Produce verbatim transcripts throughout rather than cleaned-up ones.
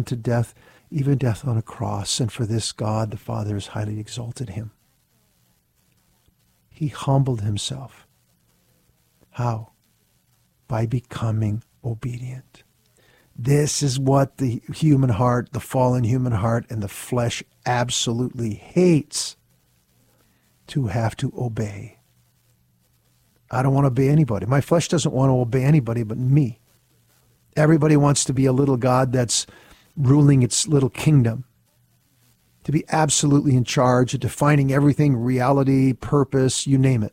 unto death, even death on a cross. And for this God the Father has highly exalted him. He humbled himself. How? By becoming obedient. This is what the human heart, the fallen human heart, and the flesh absolutely hates, to have to obey. I don't want to obey anybody. My flesh doesn't want to obey anybody but me. Everybody wants to be a little God that's ruling its little kingdom, to be absolutely in charge, of defining everything, reality, purpose, you name it.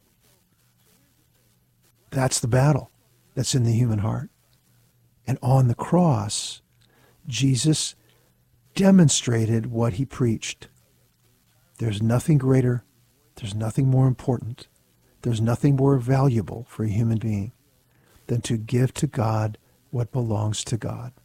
That's the battle that's in the human heart. And on the cross, Jesus demonstrated what he preached. There's nothing greater, there's nothing more important, there's nothing more valuable for a human being than to give to God what belongs to God.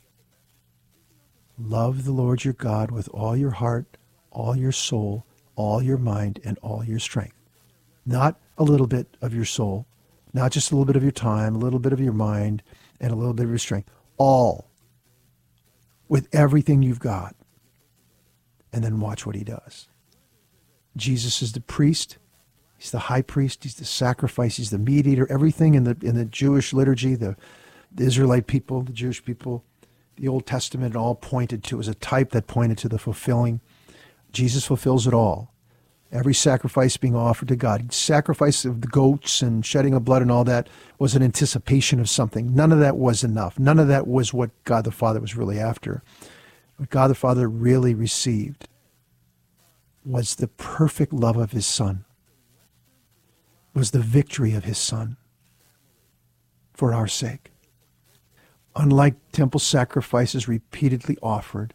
Love the Lord your God with all your heart, all your soul, all your mind, and all your strength. Not a little bit of your soul, not just a little bit of your time, a little bit of your mind, and a little bit of your strength. All. With everything you've got. And then watch what he does. Jesus is the priest. He's the high priest. He's the sacrifice. He's the mediator. Everything in the in the Jewish liturgy, the, the Israelite people, the Jewish people, the Old Testament, all pointed to, as a type that pointed to the fulfilling. Jesus fulfills it all. Every sacrifice being offered to God. Sacrifice of the goats and shedding of blood and all that was an anticipation of something. None of that was enough. None of that was what God the Father was really after. What God the Father really received was the perfect love of his Son. Was the victory of his Son for our sake. Unlike temple sacrifices repeatedly offered,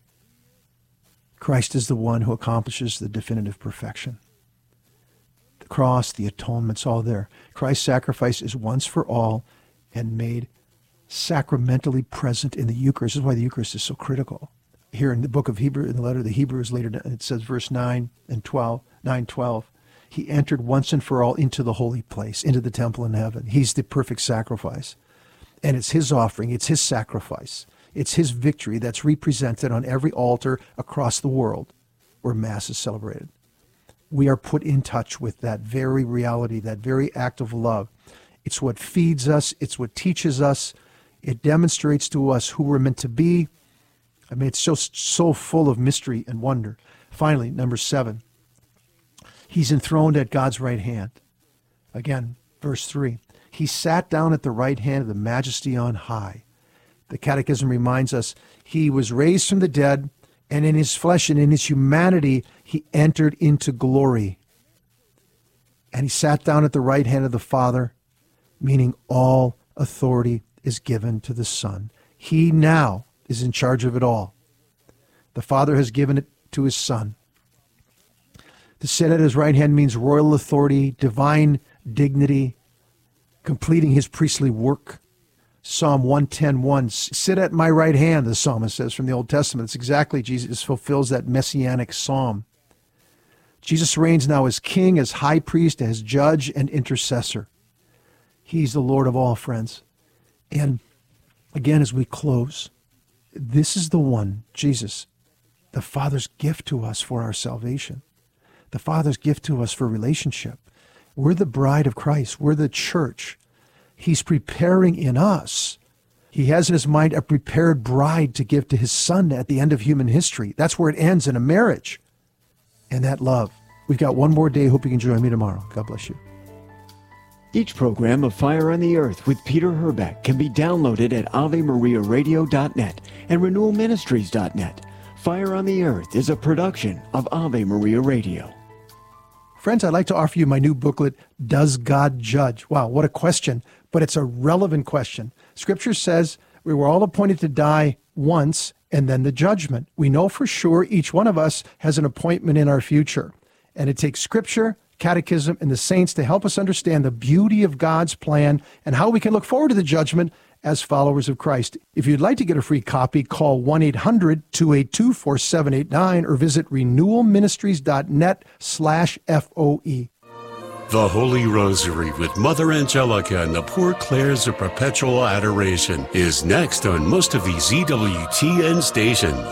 Christ is the one who accomplishes the definitive perfection. The cross, the atonement's all there. Christ's sacrifice is once for all and made sacramentally present in the Eucharist. This is why the Eucharist is so critical. Here in the book of Hebrew, in the letter of the Hebrews, later it says verse nine and twelve, nine, twelve, he entered once and for all into the holy place, into the temple in heaven. He's the perfect sacrifice. And it's his offering, it's his sacrifice. It's his victory that's represented on every altar across the world where Mass is celebrated. We are put in touch with that very reality, that very act of love. It's what feeds us. It's what teaches us. It demonstrates to us who we're meant to be. I mean, it's so, so full of mystery and wonder. Finally, number seven, he's enthroned at God's right hand. Again, verse three, he sat down at the right hand of the Majesty on high. The Catechism reminds us he was raised from the dead, and in his flesh and in his humanity, he entered into glory. And he sat down at the right hand of the Father, meaning all authority is given to the Son. He now is in charge of it all. The Father has given it to his Son. To sit at his right hand means royal authority, divine dignity, completing his priestly work. Psalm one ten, one, sit at my right hand, the psalmist says from the Old Testament. It's exactly, Jesus fulfills that messianic psalm. Jesus reigns now as king, as high priest, as judge and intercessor. He's the Lord of all, friends. And again, as we close, this is the one, Jesus, the Father's gift to us for our salvation. The Father's gift to us for relationship. We're the bride of Christ. We're the church. He's preparing in us. He has in his mind a prepared bride to give to his Son at the end of human history. That's where it ends, in a marriage. And that love. We've got one more day. Hope you can join me tomorrow. God bless you. Each program of Fire on the Earth with Peter Herbeck can be downloaded at ave maria radio dot net and renewal ministries dot net. Fire on the Earth is a production of Ave Maria Radio. Friends, I'd like to offer you my new booklet, Does God Judge? Wow, what a question, but it's a relevant question. Scripture says we were all appointed to die once and then the judgment. We know for sure each one of us has an appointment in our future. And it takes Scripture, Catechism, and the saints to help us understand the beauty of God's plan and how we can look forward to the judgment as followers of Christ. If you'd like to get a free copy, call one eight hundred two eight two four seven eight nine or visit renewal ministries dot net slash F O E. The Holy Rosary with Mother Angelica and the Poor Clares of Perpetual Adoration is next on most of these Z W T N stations.